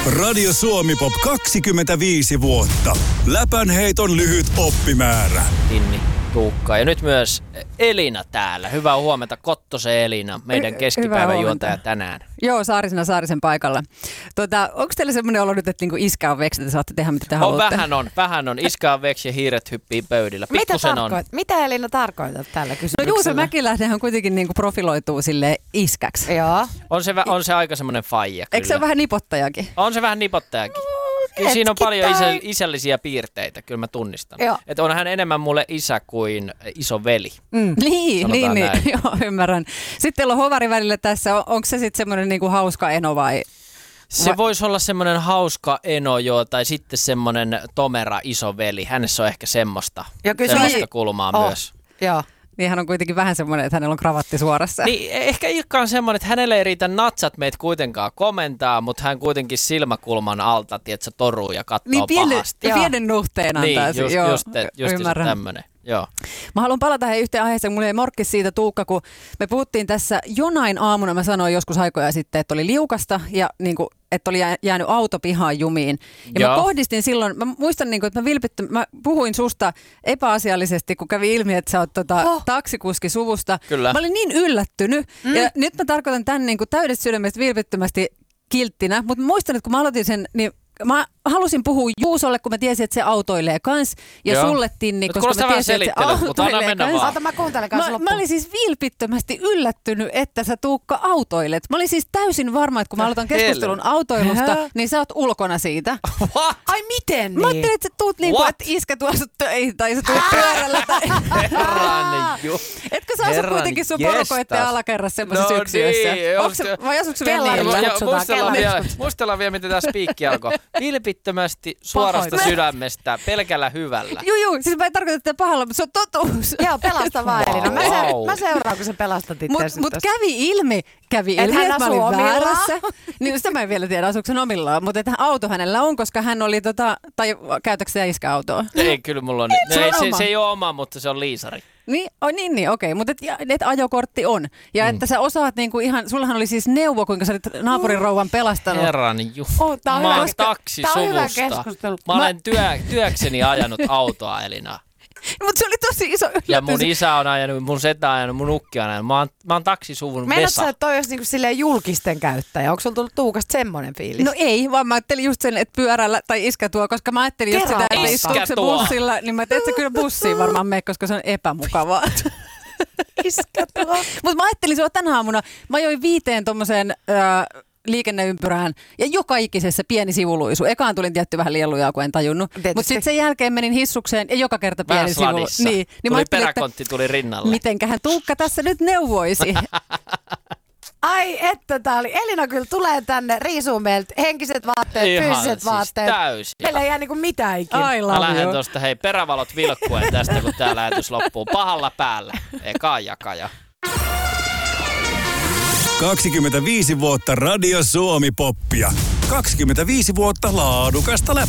Radio Suomi Pop 25 vuotta. Läpänheiton lyhyt oppimäärä. Tinni, Tuukka ja nyt myös Elina täällä. Hyvää huomenta, Kottosen Elina, meidän keskipäivän juontaja tänään. Joo, Saarisen paikalla. Onko teillä semmoinen olo nyt, että niinku iskä on veksi, että saatte tehdä mitä te haluatte? Vähän on. Iskä on veksi ja hiiret hyppii pöydillä. Mitä Elina tarkoitat tällä kysymyksellä? No Juuso Mäkilähdehän kuitenkin niinku profiloituu sille iskäksi. Joo. On se aika semmoinen faija. Eikö se ole vähän nipottajakin? On se vähän nipottajakin. Kyllä siinä on paljon isällisiä piirteitä, kyllä mä tunnistan. Että on hän enemmän mulle isä kuin iso veli. Niin, joo, ymmärrän. Sitten teillä on hovari välillä tässä. Onko se sitten semmoinen niinku hauska eno vai? Se voisi olla semmoinen hauska eno, joo, tai sitten semmoinen tomera iso veli. Hänessä on ehkä semmoista kulmaa myös. Joo. Niin hän on kuitenkin vähän semmoinen, että hänellä on kravatti suorassa. Niin, ehkä Ilkka on semmoinen, että hänelle ei riitä natsat meitä kuitenkaan komentaa, mutta hän kuitenkin silmäkulman alta, tiedätkö, toruu ja katsoo pahasti. Niin, pienen nuhteen antaa. Niin, just tämmöinen. Joo. Mä haluan palata yhteen aiheeseen. Mulla ei morkkis siitä, Tuukka, kun me puhuttiin tässä jonain aamuna. Mä sanoin joskus aikoja sitten, että oli liukasta ja niinku, että oli jäänyt auto pihaan jumiin. Ja mä pohdistin silloin, mä muistan, niinku, että mä puhuin susta epäasiallisesti, kun kävi ilmi, että sä oot taksikuski suvusta. Kyllä. Mä olin niin yllättynyt. Ja nyt mä tarkoitan tämän niinku täydestä sydämestä vilpittömästi kilttinä. Mutta muistan, että kun mä aloitin sen, niin mä halusin puhua Juusolle, kun mä tiesin, että se autoilee kans. Ja sulle, Tinni, koska mä tiesin, että se autoilee kans. Ota, mä kuuntelen kanssa loppuun. Mä olin siis vilpittömästi yllättynyt, että sä, Tuukka, autoilet. Mä olin siis täysin varma, että kun mä aloitan keskustelun autoilusta, niin sä oot ulkona siitä. What? Ai miten niin? Mä ajattelin, että sä tuut niinku, että iskä tuo sut töihin, tai sä tuut pyörällä. Etkö sä asu kuitenkin sun porukoitteen alakerrassa semmoisessa yksiössä? Vai asuuko se vielä niillä? Muistellaan vielä, miten tämä spiikki alkoi. Vilpittömästi suorasta sydämestä, pelkällä hyvällä. Joo, siis mä en tarkoita tätä pahalla, mutta se on totuus. Joo, pelasta vaan, Elina. Mä seuraan, kun sä pelastat itseäsi. Mutta kävi ilmi, että mä olin väärässä. Niin sitä mä en vielä tiedä, asuuko sen omillaan. Mutta että auto hänellä on, koska hän oli, tai käytätkö sä iskäautoa? Ei, kyllä mulla on. Se ei ole oma, mutta se on liisari. Niin, okei. Mutta et ajokortti on. Ja että sä osaat niinku ihan, sullahan oli siis neuvo, kuinka sä olit naapurin rouvan pelastanut. Herrani mä oon taksisuvusta. Mä olen työkseni ajanut autoa, Elina. Mutta se oli tosi iso yllätys. Ja mun isä on ajanut, mun setä on ajanut, mun ukki on ajanut. Mä oon taksisuvun Vesa. Meinaat sä, että toi olisi niinku silleen julkisten käyttäjä? Onko sulla tullut Tuukasta semmoinen fiilis? No ei, vaan mä ajattelin just sen, että pyörällä tai iskä tuo, koska mä ajattelin just sitä, että istuuko se bussilla, niin mä teet sä kyllä bussiin varmaan mene, koska se on epämukavaa. Iskä tuo. Mutta mä ajattelin se tänä aamuna, mä join 5 tommoseen liikenneympyrään ja joka ikisessä pieni sivuluisu. Ekaan tulin tietty vähän liellujaa, kun en tajunnut. Mutta sitten sen jälkeen menin hissukseen ja joka kerta pieni sivuluisu. Niin tuli peräkontti, tuli rinnalle. Mitenkähän Tuukka tässä nyt neuvoisi? Ai että tää oli. Elina kyllä tulee tänne, riisuu meiltä henkiset vaatteet, fyysiset vaatteet. Täysin. Meillä ei jää niinku mitään ikinä. Mä lähden tosta, perävalot vilkkuen tästä, kun tää lähetys loppuu. Pahalla päällä. Eka jakaja. 25 vuotta Radio Suomi Poppia. 25 vuotta laadukasta läppää.